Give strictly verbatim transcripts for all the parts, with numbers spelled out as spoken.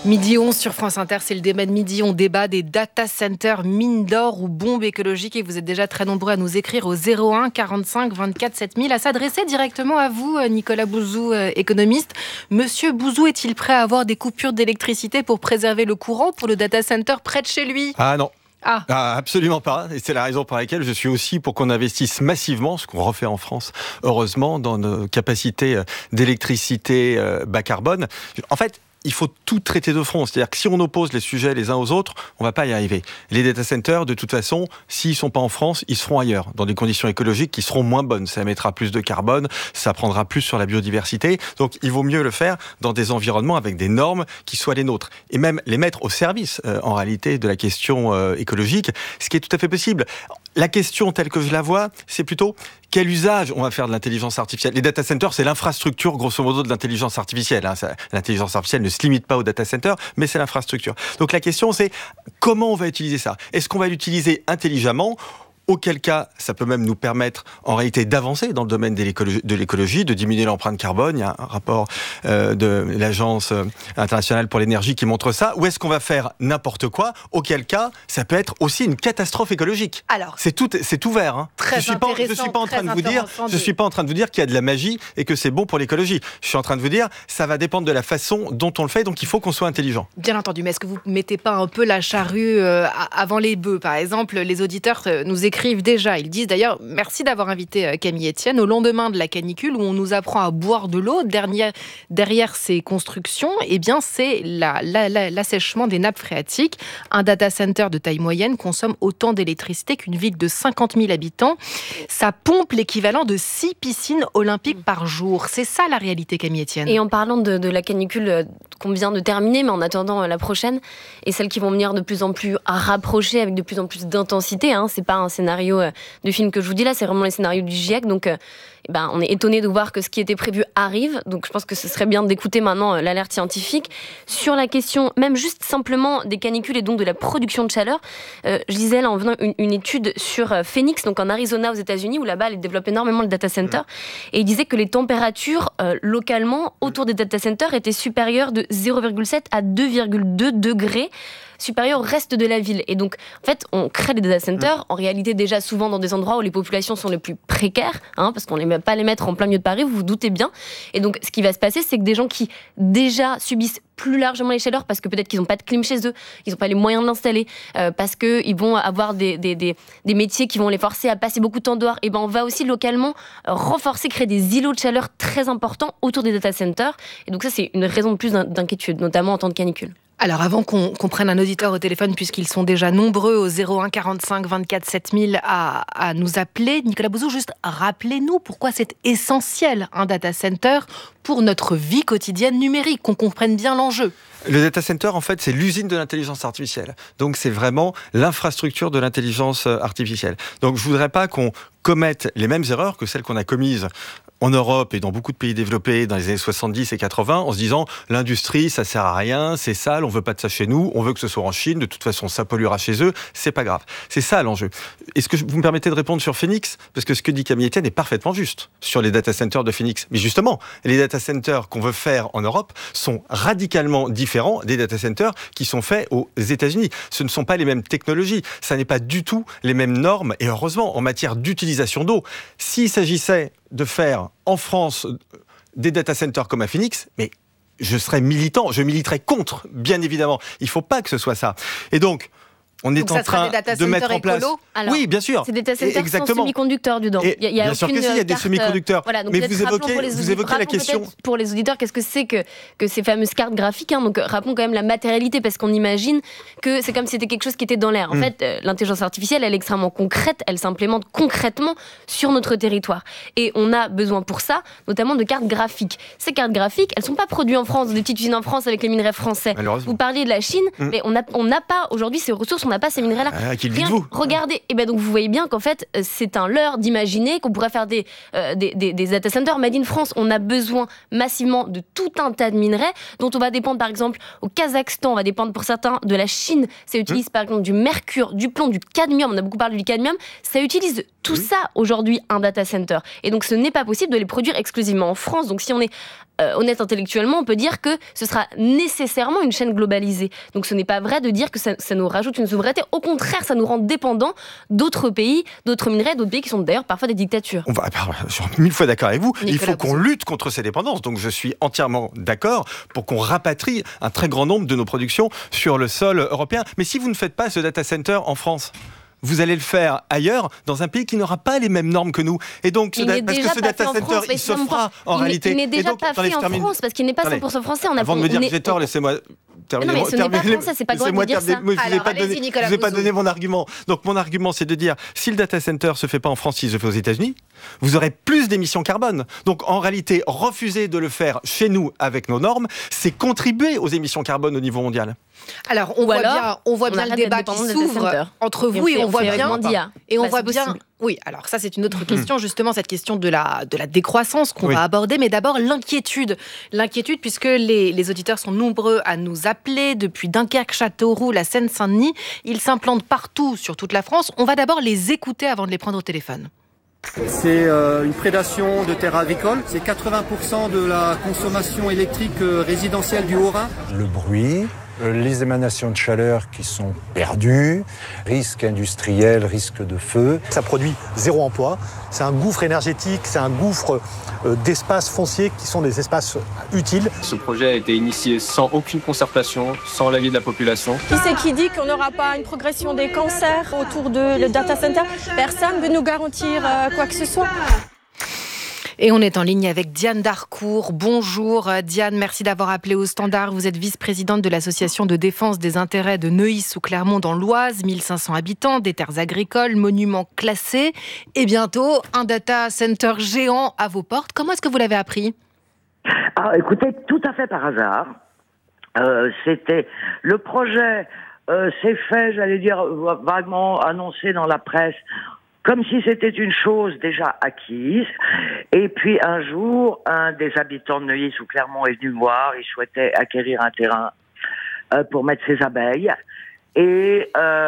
Midi onze sur France Inter, c'est le débat de midi. On débat des data centers, mines d'or ou bombes écologiques. Et vous êtes déjà très nombreux à nous écrire au zéro un quarante-cinq vingt-quatre sept mille, à s'adresser directement à vous, Nicolas Bouzou, économiste. Monsieur Bouzou est-il prêt à avoir des coupures d'électricité pour préserver le courant pour le data center près de chez lui ? Ah non. Ah. ah, absolument pas. Et c'est la raison pour laquelle je suis aussi pour qu'on investisse massivement, ce qu'on refait en France, heureusement, dans nos capacités d'électricité bas carbone. En fait, il faut tout traiter de front. C'est-à-dire que si on oppose les sujets les uns aux autres, on ne va pas y arriver. Les data centers, de toute façon, s'ils ne sont pas en France, ils seront ailleurs, dans des conditions écologiques qui seront moins bonnes. Ça émettra plus de carbone, ça prendra plus sur la biodiversité. Donc, il vaut mieux le faire dans des environnements avec des normes qui soient les nôtres. Et même les mettre au service, euh, en réalité, de la question euh, écologique, ce qui est tout à fait possible. La question telle que je la vois, c'est plutôt quel usage on va faire de l'intelligence artificielle. Les data centers, c'est l'infrastructure, grosso modo, de l'intelligence artificielle. Hein. Ça, l'intelligence artificielle ne se limite pas aux data centers, mais c'est l'infrastructure. Donc la question, c'est comment on va utiliser ça ? Est-ce qu'on va l'utiliser intelligemment ? Auquel cas, ça peut même nous permettre, en réalité, d'avancer dans le domaine de l'écologie, de, l'écologie, de diminuer l'empreinte carbone. Il y a un rapport euh, de l'Agence internationale pour l'énergie qui montre ça. Ou est-ce qu'on va faire n'importe quoi ? Auquel cas, ça peut être aussi une catastrophe écologique. Alors, c'est tout, c'est ouvert. Hein. Très je suis pas, je suis pas en train de vous dire, je suis pas en train de vous dire qu'il y a de la magie et que c'est bon pour l'écologie. Je suis en train de vous dire, ça va dépendre de la façon dont on le fait. Donc, il faut qu'on soit intelligent. Bien entendu, mais est-ce que vous mettez pas un peu la charrue euh, avant les bœufs ? Par exemple, les auditeurs nous écrivent déjà. Ils disent d'ailleurs merci d'avoir invité Camille Etienne au lendemain de la canicule où on nous apprend à boire de l'eau. Derrière, derrière ces constructions, eh bien, c'est la, la, la, l'assèchement des nappes phréatiques. Un data center de taille moyenne consomme autant d'électricité qu'une ville de cinquante mille habitants. Ça pompe l'équivalent de six piscines olympiques par jour. C'est ça la réalité, Camille Etienne. Et en parlant de, de la canicule qu'on vient de terminer, mais en attendant la prochaine, et celles qui vont venir de plus en plus à rapprocher avec de plus en plus d'intensité, hein, c'est pas un scénario de film que je vous dis là, c'est vraiment les scénarios du GIEC, donc euh, eh ben, on est étonné de voir que ce qui était prévu arrive, donc je pense que ce serait bien d'écouter maintenant euh, l'alerte scientifique sur la question, même juste simplement des canicules et donc de la production de chaleur. Euh, je disais là en venant une, une étude sur euh, Phoenix, donc en Arizona aux États-Unis, où là-bas ils développent énormément le data center, et il disait que les températures euh, localement autour des data centers étaient supérieures de zéro virgule sept à deux virgule deux degrés supérieur au reste de la ville. Et donc, en fait, on crée des data centers, en réalité déjà souvent dans des endroits où les populations sont les plus précaires, hein, parce qu'on ne va pas les mettre en plein milieu de Paris, vous vous doutez bien. Et donc, ce qui va se passer, c'est que des gens qui déjà subissent plus largement les chaleurs, parce que peut-être qu'ils n'ont pas de clim chez eux, ils n'ont pas les moyens de l'installer, euh, parce qu'ils vont avoir des, des, des, des métiers qui vont les forcer à passer beaucoup de temps dehors, et ben on va aussi localement renforcer, créer des îlots de chaleur très importants autour des data centers. Et donc ça, c'est une raison de plus d'inquiétude, notamment en temps de canicule. Alors avant qu'on, qu'on prenne un auditeur au téléphone, puisqu'ils sont déjà nombreux au zéro un quarante-cinq vingt-quatre sept mille à, à nous appeler, Nicolas Bouzou, juste rappelez-nous pourquoi c'est essentiel un data center pour notre vie quotidienne numérique, qu'on comprenne bien l'enjeu. Le data center, en fait, c'est l'usine de l'intelligence artificielle. Donc, c'est vraiment l'infrastructure de l'intelligence artificielle. Donc, je voudrais pas qu'on commette les mêmes erreurs que celles qu'on a commises en Europe et dans beaucoup de pays développés dans les années soixante-dix et quatre-vingts, en se disant l'industrie, ça sert à rien, c'est sale, on veut pas de ça chez nous, on veut que ce soit en Chine, de toute façon, ça polluera chez eux, c'est pas grave. C'est ça l'enjeu. Est-ce que vous me permettez de répondre sur Phoenix ? Parce que ce que dit Camille Etienne est parfaitement juste sur les data centers de Phoenix. Mais justement, les data centers qu'on veut faire en Europe sont radicalement différents des data centers qui sont faits aux États-Unis. Ce ne sont pas les mêmes technologies, ça n'est pas du tout les mêmes normes, et heureusement, en matière d'utilisation d'eau. S'il s'agissait de faire en France des data centers comme à Phoenix, mais je serais militant, je militerais contre, bien évidemment. Il ne faut pas que ce soit ça. Et donc, on est donc en train de mettre en place. Alors, oui, bien sûr. C'est des data centers sans semi-conducteurs dedans. Et il y a, il y a bien sûr que si, il y a des semi-conducteurs. Voilà, mais vous évoquez, vous évoquez la question. Pour les auditeurs, qu'est-ce que c'est que, que ces fameuses cartes graphiques, hein. Donc, rappelons quand même la matérialité, parce qu'on imagine que c'est comme si c'était quelque chose qui était dans l'air. En mm. fait, euh, l'intelligence artificielle, elle est extrêmement concrète, elle s'implémente concrètement sur notre territoire. Et on a besoin pour ça, notamment de cartes graphiques. Ces cartes graphiques, elles ne sont pas produites en France, dans des petites usines en France avec les minerais français. Vous parliez de la Chine, mm. mais on n'a on n'a pas aujourd'hui ces ressources. On n'a pas ces minerais-là. Ah, qui le Rien, dites-vous ? Regardez, et ben donc vous voyez bien qu'en fait, c'est un leurre d'imaginer qu'on pourrait faire des, euh, des, des, des data centers made in France. On a besoin massivement de tout un tas de minerais dont on va dépendre, par exemple, au Kazakhstan, on va dépendre pour certains de la Chine. Ça utilise mmh. par exemple du mercure, du plomb, du cadmium. On a beaucoup parlé du cadmium. Ça utilise tout mmh. ça aujourd'hui, un data center. Et donc ce n'est pas possible de les produire exclusivement en France. Donc si on est euh, honnête intellectuellement, on peut dire que ce sera nécessairement une chaîne globalisée. Donc ce n'est pas vrai de dire que ça, ça nous rajoute une souveraineté. Au contraire, ça nous rend dépendants d'autres pays, d'autres minerais, d'autres pays qui sont d'ailleurs parfois des dictatures. On va, je suis mille fois d'accord avec vous. Nicolas, il faut qu'on lutte contre ces dépendances. Donc je suis entièrement d'accord pour qu'on rapatrie un très grand nombre de nos productions sur le sol européen. Mais si vous ne faites pas ce data center en France, vous allez le faire ailleurs, dans un pays qui n'aura pas les mêmes normes que nous. Et donc, ce da- parce que ce data center, France, il se fera en il réalité. Il n'est déjà donc, pas fait en termine... France, parce qu'il n'est pas cent pour cent français. On a Avant de me dire que j'ai tort, laissez-moi... Non, mais ce n'est pas français, c'est pas correct de dire ça. Je ne vous ai pas donné mon argument. Donc mon argument, c'est de dire, si le data center se fait pas en France, il se fait aux États-Unis, vous aurez plus d'émissions carbone. Donc en réalité, refuser de le faire chez nous avec nos normes, c'est contribuer aux émissions carbone au niveau mondial. Alors on Ou voit alors, bien, on voit on bien le débat qui s'ouvre entre vous et, et on, on voit bien et on bah, voit bien. Oui, alors ça c'est une autre question justement, cette question de la de la décroissance qu'on oui. va aborder, mais d'abord l'inquiétude, l'inquiétude puisque les les auditeurs sont nombreux à nous appeler depuis Dunkerque, Châteauroux, la Seine-Saint-Denis, ils s'implantent partout sur toute la France. On va d'abord les écouter avant de les prendre au téléphone. C'est euh, une prédation de terres agricoles. C'est quatre-vingts pour cent de la consommation électrique euh, résidentielle du Haut-Rhin. Le bruit, euh, les émanations de chaleur qui sont perdues, risque industriel, risque de feu. Ça produit zéro emploi. C'est un gouffre énergétique, c'est un gouffre euh, d'espaces fonciers qui sont des espaces utiles. Ce projet a été initié sans aucune concertation, sans l'avis de la population. Qui c'est qui dit qu'on n'aura pas une progression des cancers autour de le data center ? Personne ne veut nous garantir euh, quoi que ce soit. Et on est en ligne avec Diane Darcourt. Bonjour Diane, merci d'avoir appelé au standard. Vous êtes vice-présidente de l'association de défense des intérêts de Neuilly sous Clermont dans l'Oise, mille cinq cents habitants, des terres agricoles, monuments classés et bientôt un data center géant à vos portes. Comment est-ce que vous l'avez appris ? Ah, écoutez, tout à fait par hasard. Euh, c'était le projet euh, s'est fait, j'allais dire, vaguement annoncé dans la presse, comme si c'était une chose déjà acquise. Et puis un jour, un des habitants de Neuilly sous Clermont est venu me voir. Il souhaitait acquérir un terrain euh, pour mettre ses abeilles. Et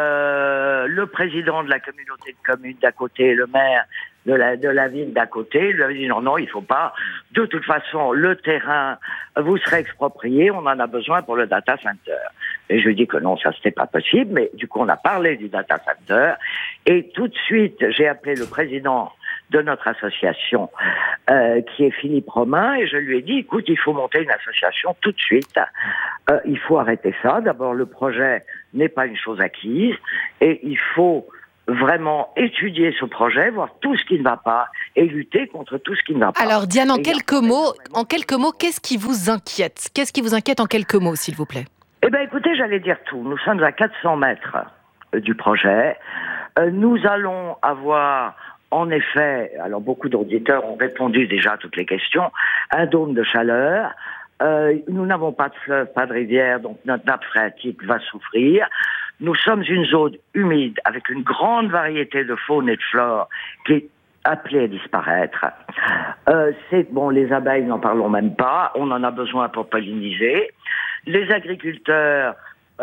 euh, le président de la communauté de communes d'à côté, le maire de la de la ville d'à côté, lui avait dit non, non, il faut pas. De toute façon, le terrain vous serez exproprié, on en a besoin pour le data center. Et je lui ai dit que non, ça c'était pas possible, mais du coup on a parlé du data center. Et tout de suite, j'ai appelé le président de notre association, euh, qui est Philippe Romain, et je lui ai dit, écoute, il faut monter une association tout de suite. Euh, il faut arrêter ça. D'abord, le projet n'est pas une chose acquise, et il faut vraiment étudier ce projet, voir tout ce qui ne va pas, et lutter contre tout ce qui ne va pas. Alors Diane, en quelques mots, en quelques mots, qu'est-ce qui vous inquiète ? Qu'est-ce qui vous inquiète en quelques mots, s'il vous plaît ? Eh bien, écoutez, j'allais dire tout. Nous sommes à quatre cents mètres du projet. Euh, nous allons avoir, en effet, alors beaucoup d'auditeurs ont répondu déjà à toutes les questions, un dôme de chaleur. Euh, nous n'avons pas de fleuve, pas de rivière, donc notre nappe phréatique va souffrir. Nous sommes une zone humide avec une grande variété de faune et de flore qui est appelée à disparaître. Euh, c'est bon, les abeilles, n'en parlons même pas. On en a besoin pour polliniser. Les agriculteurs,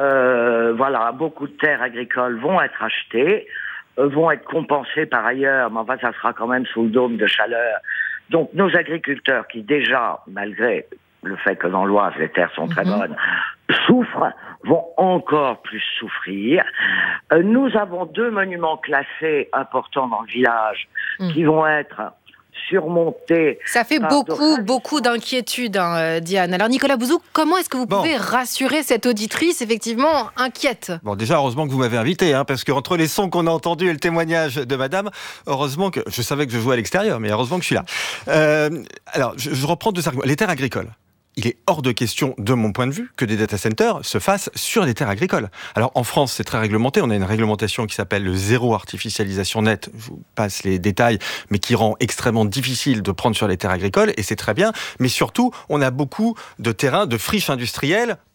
euh, voilà, beaucoup de terres agricoles vont être achetées, euh, vont être compensées par ailleurs, mais enfin, ça sera quand même sous le dôme de chaleur. Donc, nos agriculteurs qui déjà, malgré le fait que dans l'Oise, les terres sont très bonnes, souffrent, vont encore plus souffrir. Euh, nous avons deux monuments classés importants dans le village mmh. qui vont être surmontés. Ça fait beaucoup, de... beaucoup d'inquiétudes, hein, Diane. Alors Nicolas Bouzou, comment est-ce que vous pouvez bon. rassurer cette auditrice effectivement inquiète ? Bon, déjà, heureusement que vous m'avez invité, hein, parce qu'entre les sons qu'on a entendus et le témoignage de madame, heureusement que... Je savais que je jouais à l'extérieur, mais heureusement que je suis là. Euh, alors, je, je reprends deux arguments. Les terres agricoles. Il est hors de question, de mon point de vue, que des data centers se fassent sur des terres agricoles. Alors, en France, c'est très réglementé. On a une réglementation qui s'appelle le zéro artificialisation nette. Je vous passe les détails, mais qui rend extrêmement difficile de prendre sur les terres agricoles, et c'est très bien. Mais surtout, on a beaucoup de terrains, de friches industrielles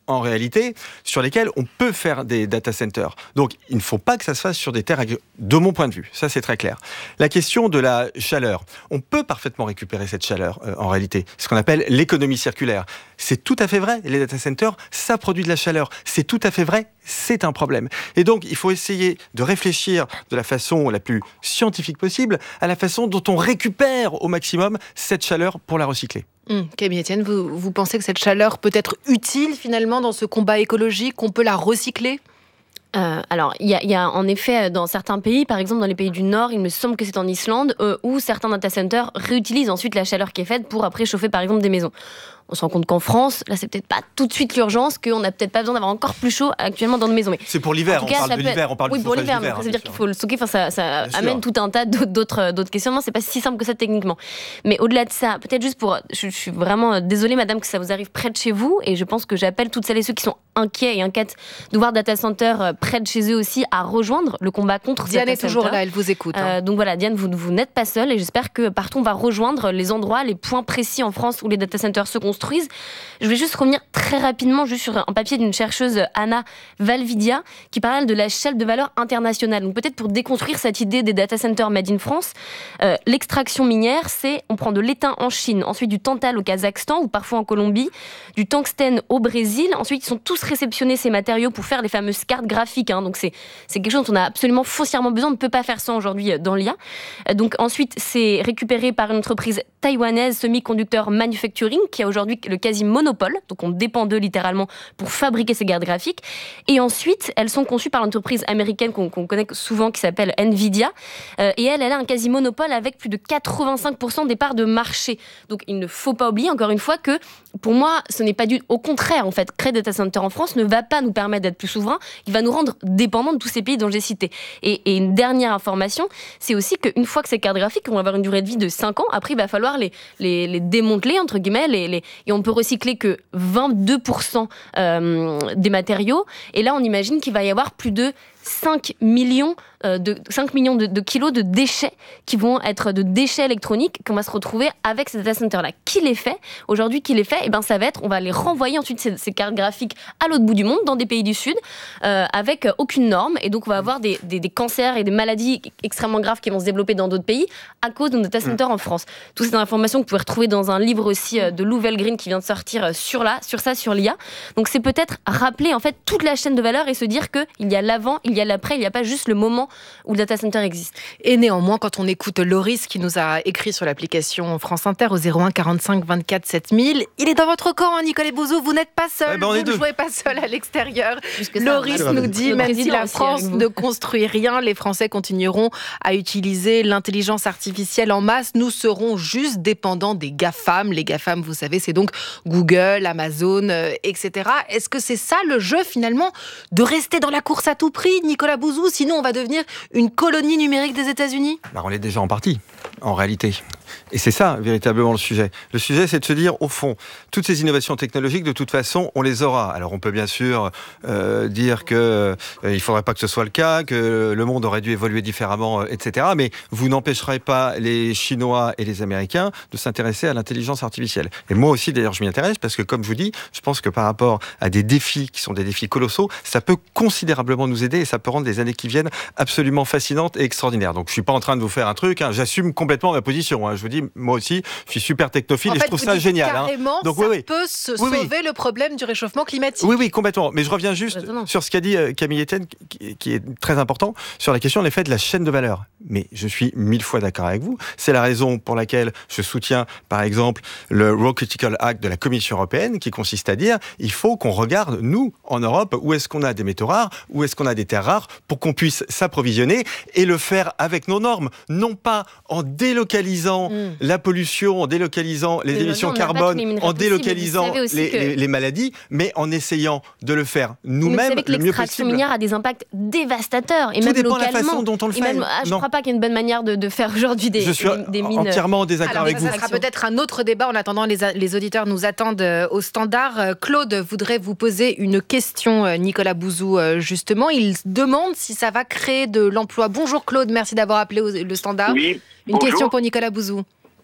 en réalité, sur lesquels on peut faire des data centers. Donc, il ne faut pas que ça se fasse sur des terres agricoles, de mon point de vue. Ça, c'est très clair. La question de la chaleur. On peut parfaitement récupérer cette chaleur, euh, en réalité. C'est ce qu'on appelle l'économie circulaire. C'est tout à fait vrai. Les data centers, ça produit de la chaleur. C'est tout à fait vrai. C'est un problème. Et donc, il faut essayer de réfléchir de la façon la plus scientifique possible à la façon dont on récupère au maximum cette chaleur pour la recycler. Hum, Camille Etienne, vous, vous pensez que cette chaleur peut être utile finalement dans ce combat écologique, qu'on peut la recycler ? Euh, alors, il y, y a en effet dans certains pays, par exemple dans les pays du Nord, il me semble que c'est en Islande, euh, où certains data centers réutilisent ensuite la chaleur qui est faite pour après chauffer par exemple des maisons. On se rend compte qu'en France, là, c'est peut-être pas tout de suite l'urgence, qu'on n'a peut-être pas besoin d'avoir encore plus chaud actuellement dans nos maisons. Mais c'est pour l'hiver, on cas, parle de peut... l'hiver, on parle oui, du pour l'hiver, d'hiver, mais ça veut dire sûr. qu'il faut le stocker, enfin, ça, ça Bien amène sûr. tout un tas d'autres, d'autres questionnements, c'est pas si simple que ça techniquement. Mais au-delà de ça, peut-être juste pour... Je, je suis vraiment désolée, madame, que ça vous arrive près de chez vous, et je pense que j'appelle toutes celles et ceux qui sont inquiets et inquiètes de voir data center près de chez eux aussi à rejoindre le combat contre Diane data est toujours center. là, elle vous écoute. Hein. Euh, donc voilà, Diane, vous, vous n'êtes pas seule, et j'espère que partout on va rejoindre les endroits, les points précis en France où les data centers se construisent. Je vais juste revenir très rapidement juste sur un papier d'une chercheuse Anna Valvidia qui parle de la chaîne de valeur internationale. Donc peut-être pour déconstruire cette idée des data centers made in France, euh, l'extraction minière, c'est on prend de l'étain en Chine, ensuite du tantal au Kazakhstan ou parfois en Colombie, du tungstène au Brésil. Ensuite, ils sont tous réceptionnés ces matériaux pour faire les fameuses cartes graphiques. Hein. Donc c'est c'est quelque chose dont on a absolument foncièrement besoin. On ne peut pas faire ça aujourd'hui dans l'I A. Euh, donc ensuite, c'est récupéré par une entreprise taïwanaise Semiconductor Manufacturing qui a aujourd'hui le quasi monopole. Donc on dépend d'eux littéralement pour fabriquer ces cartes graphiques. Et ensuite, elles sont conçues par l'entreprise américaine qu'on, qu'on connaît souvent qui s'appelle Nvidia. Euh, et elle, elle a un quasi-monopole avec plus de quatre-vingt-cinq pour cent des parts de marché. Donc il ne faut pas oublier, encore une fois, que pour moi, ce n'est pas du... Au contraire, en fait, créer des data centers en France ne va pas nous permettre d'être plus souverains. Il va nous rendre dépendants de tous ces pays dont j'ai cité. Et, et une dernière information, c'est aussi qu'une fois que ces cartes graphiques vont avoir une durée de vie de cinq ans, après, il va falloir les, les, les démanteler, entre guillemets, les, les, et on peut recycler que vingt-deux pour cent euh, des matériaux. Et là, on imagine qu'il va y avoir plus de cinq millions, euh, de, cinq millions de, de kilos de déchets qui vont être de déchets électroniques qu'on va se retrouver avec ces data centers-là. Qui les fait ? Aujourd'hui, qui les fait ? Eh ben, ça va être, on va les renvoyer ensuite ces, ces cartes graphiques à l'autre bout du monde, dans des pays du Sud, euh, avec aucune norme. Et donc, on va avoir des, des, des cancers et des maladies extrêmement graves qui vont se développer dans d'autres pays à cause de nos data centers mmh. en France. Toutes ces informations que vous pouvez retrouver dans un livre aussi euh, de Lou Velgrin qui vient de sortir sur, là, sur ça, sur l'I A. Donc, c'est peut-être rappeler en fait toute la chaîne de valeur et se dire qu'il y a l'avant, il il y a l'après, il n'y a pas juste le moment où le data center existe. Et néanmoins, quand on écoute Loris qui nous a écrit sur l'application France Inter au zéro un quarante-cinq vingt-quatre sept mille, il est dans votre camp, hein, Nicolas Bouzou, vous n'êtes pas seul, eh ben, vous ne jouez pas seul à l'extérieur. Loris ça, nous dit, même si la France ne construit rien, les Français continueront à utiliser l'intelligence artificielle en masse, nous serons juste dépendants des GAFAM. Les GAFAM, vous savez, c'est donc Google, Amazon, euh, et cetera. Est-ce que c'est ça le jeu finalement, de rester dans la course à tout prix, Nicolas Bouzou, sinon on va devenir une colonie numérique des États-Unis ? Bah, on l'est déjà en partie, en réalité. Et c'est ça, véritablement, le sujet. Le sujet, c'est de se dire, au fond, toutes ces innovations technologiques, de toute façon, on les aura. Alors, on peut bien sûr euh, dire qu'il euh, ne faudrait pas que ce soit le cas, que le monde aurait dû évoluer différemment, euh, et cetera. Mais vous n'empêcherez pas les Chinois et les Américains de s'intéresser à l'intelligence artificielle. Et moi aussi, d'ailleurs, je m'y intéresse, parce que, comme je vous dis, je pense que par rapport à des défis qui sont des défis colossaux, ça peut considérablement nous aider et ça peut rendre les années qui viennent absolument fascinantes et extraordinaires. Donc, je ne suis pas en train de vous faire un truc, hein, j'assume complètement ma position. Hein, je vous dis, moi aussi, je suis super technophile en et fait, je trouve vous ça dites génial. Carrément, hein. Donc, ça oui, oui. peut se oui, sauver oui. le problème du réchauffement climatique. Oui, oui, complètement. Mais je reviens juste Étonnant. sur ce qu'a dit Camille Etienne, qui, qui est très important, sur la question en effet de la chaîne de valeur. Mais je suis mille fois d'accord avec vous. C'est la raison pour laquelle je soutiens, par exemple, le Raw Critical Act de la Commission européenne, qui consiste à dire il faut qu'on regarde, nous, en Europe, où est-ce qu'on a des métaux rares, où est-ce qu'on a des terres rares, pour qu'on puisse s'approvisionner et le faire avec nos normes, non pas en délocalisant mmh. la pollution, en délocalisant les mais émissions non, carbone, en délocalisant les, que... les, les maladies, mais en essayant de le faire nous-mêmes le mieux possible. L'extraction minière a des impacts dévastateurs et Tout même dépend localement. De la façon dont on le fait. Même, ah, je ne crois pas qu'il y ait une bonne manière de, de faire aujourd'hui des, je suis des, des mines. entièrement en désaccord Alors, avec ça, vous. Ça sera peut-être un autre débat. En attendant, les, les auditeurs nous attendent au standard. Claude voudrait vous poser une question, Nicolas Bouzou, justement. Il demande si ça va créer de l'emploi. Bonjour Claude, merci d'avoir appelé le standard. Oui, une bonjour. question pour Nicolas Bouzou.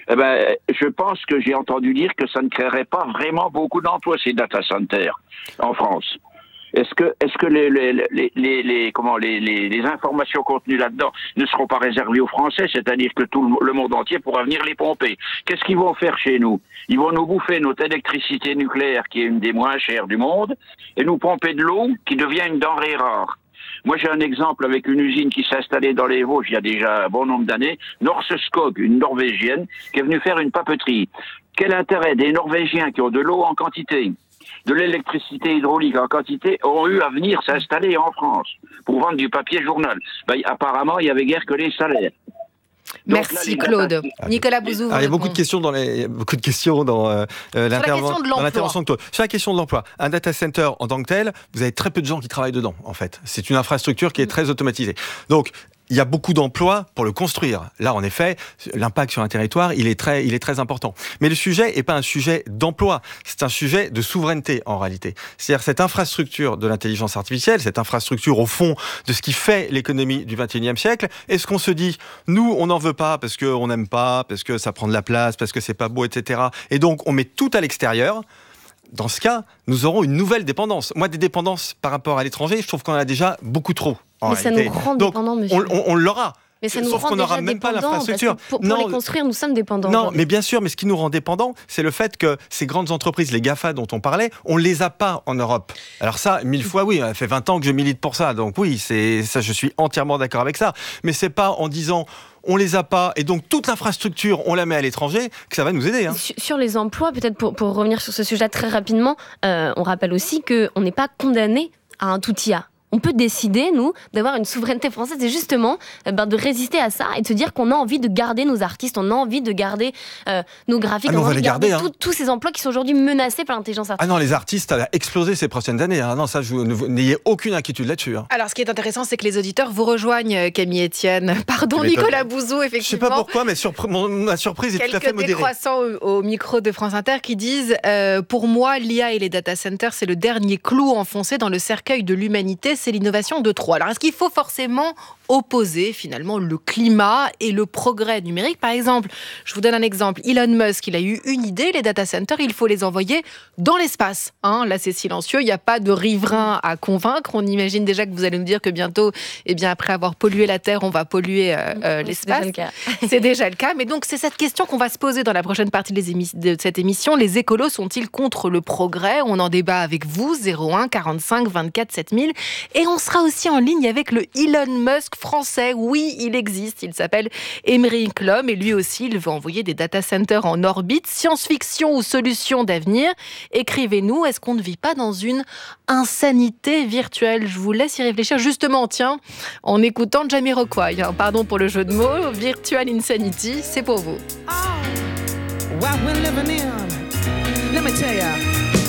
Eh ben, je pense que j'ai entendu dire que ça ne créerait pas vraiment beaucoup d'emplois, ces data centers, en France. Est-ce que, est-ce que les, les, les, les, les comment, les, les, les informations contenues là-dedans ne seront pas réservées aux Français, c'est-à-dire que tout le, le monde entier pourra venir les pomper? Qu'est-ce qu'ils vont faire chez nous? Ils vont nous bouffer notre électricité nucléaire, qui est une des moins chères du monde, et nous pomper de l'eau qui devient une denrée rare. Moi, j'ai un exemple avec une usine qui s'est installée dans les Vosges il y a déjà un bon nombre d'années, Norskog, une Norvégienne, qui est venue faire une papeterie. Quel intérêt des Norvégiens qui ont de l'eau en quantité, de l'électricité hydraulique en quantité, ont eu à venir s'installer en France pour vendre du papier journal? Ben, apparemment, il n'y avait guère que les salaires. Donc Merci là, Claude. Ah, Nicolas Bouzou. Ah, il y a beaucoup de questions dans les, beaucoup de questions dans, euh, l'intervention de, dans l'intervention de Claude. Sur la question de l'emploi, un data center en tant que tel, vous avez très peu de gens qui travaillent dedans, en fait. C'est une infrastructure qui est très automatisée. Donc, il y a beaucoup d'emplois pour le construire. Là, en effet, l'impact sur un territoire, il est très, il est très important. Mais le sujet n'est pas un sujet d'emploi, c'est un sujet de souveraineté, en réalité. C'est-à-dire cette infrastructure de l'intelligence artificielle, cette infrastructure, au fond, de ce qui fait l'économie du vingt et unième siècle, est-ce qu'on se dit, nous, on n'en veut pas parce qu'on n'aime pas, parce que ça prend de la place, parce que c'est pas beau, et cetera. Et donc, on met tout à l'extérieur. Dans ce cas, nous aurons une nouvelle dépendance. Moi, des dépendances par rapport à l'étranger, je trouve qu'on en a déjà beaucoup trop. Mais réalité. Ça nous rend dépendants, monsieur. On, on, on l'aura. Mais ça nous Sauf rend qu'on n'aura déjà même pas l'infrastructure. Pour, pour non, les construire, nous sommes dépendants. Non, mais bien sûr, mais ce qui nous rend dépendants, c'est le fait que ces grandes entreprises, les GAFA dont on parlait, on ne les a pas en Europe. Alors ça, mille fois oui, ça fait vingt ans que je milite pour ça, donc oui, c'est, ça, je suis entièrement d'accord avec ça. Mais c'est pas en disant... on les a pas, et donc toute l'infrastructure, on la met à l'étranger, que ça va nous aider. Hein. Sur, sur les emplois, peut-être pour, pour revenir sur ce sujet très rapidement, euh, on rappelle aussi qu'on n'est pas condamné à un tout I A. On peut décider, nous, d'avoir une souveraineté française et justement euh, ben, de résister à ça et de se dire qu'on a envie de garder nos artistes, on a envie de garder euh, nos graphiques, ah, on, on va les garder, garder hein. tous ces emplois qui sont aujourd'hui menacés par l'intelligence artificielle. Ah non, les artistes, ça va exploser ces prochaines années. Hein. Non, ça, je, vous, n'ayez aucune inquiétude là-dessus. Hein. Alors, ce qui est intéressant, c'est que les auditeurs vous rejoignent, Camille Etienne. Pardon, Nicolas Bouzou, effectivement. Je ne sais pas pourquoi, mais surpre- mon, ma surprise est Quelques tout à fait modérée. Quelques décroissants au, au micro de France Inter qui disent euh, « Pour moi, l'I A et les data centers, c'est le dernier clou enfoncé dans le cercueil de l'humanité, c'est l'innovation de trop. » Alors, est-ce qu'il faut forcément opposer, finalement, le climat et le progrès numérique? Par exemple, je vous donne un exemple. Elon Musk, il a eu une idée, les data centers, il faut les envoyer dans l'espace. Hein, là, c'est silencieux, il n'y a pas de riverains à convaincre. On imagine déjà que vous allez nous dire que bientôt, eh bien, après avoir pollué la Terre, on va polluer euh, euh, l'espace. C'est déjà le cas. C'est déjà le cas. Mais donc, c'est cette question qu'on va se poser dans la prochaine partie des émi- de cette émission. Les écolos sont-ils contre le progrès? On en débat avec vous, zéro un quarante-cinq vingt-quatre sept mille. Et on sera aussi en ligne avec le Elon Musk français. Oui, il existe. Il s'appelle Émeric Lhomme et lui aussi, il veut envoyer des data centers en orbite. Science-fiction ou solution d'avenir? Écrivez-nous. Est-ce qu'on ne vit pas dans une insanité virtuelle? Je vous laisse y réfléchir. Justement, tiens, en écoutant Jamiroquai. Hein, pardon pour le jeu de mots. Virtual Insanity, c'est pour vous. Oh, what we're living in. Let me tell ya.